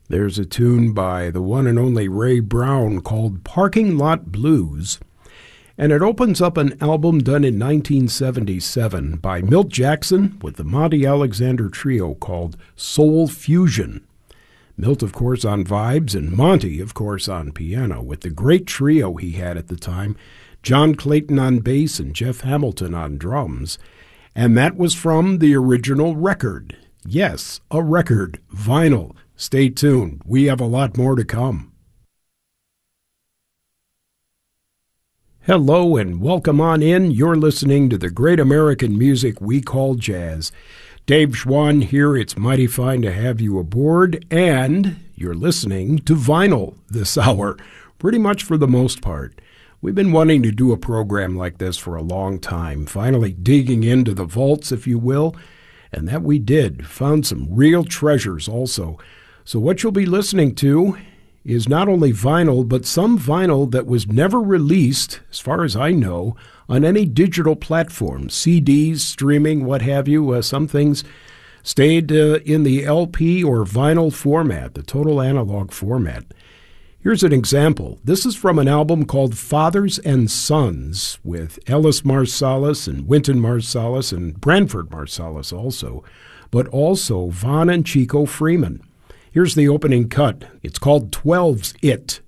There's a tune by the one and only Ray Brown called Parking Lot Blues, and it opens up an album done in 1977 by Milt Jackson with the Monty Alexander Trio called Soul Fusion. Milt, of course, on vibes, and Monty, of course, on piano, with the great trio he had at the time, John Clayton on bass and Jeff Hamilton on drums. And that was from the original record. Yes, a record, vinyl. Stay tuned. We have a lot more to come. Hello and welcome on in. You're listening to the great American music we call jazz. Dave Schwann here. It's mighty fine to have you aboard, and you're listening to vinyl this hour, pretty much for the most part. We've been wanting to do a program like this for a long time, finally digging into the vaults, if you will, and that we did. Found some real treasures also. So what you'll be listening to is not only vinyl, but some vinyl that was never released, as far as I know, on any digital platform, CDs, streaming, what have you. Some things stayed in the LP or vinyl format, the total analog format. Here's an example. This is from an album called Fathers and Sons with Ellis Marsalis and Wynton Marsalis and Branford Marsalis also, but also Vaughn and Chico Freeman. Here's the opening cut. It's called 12's It.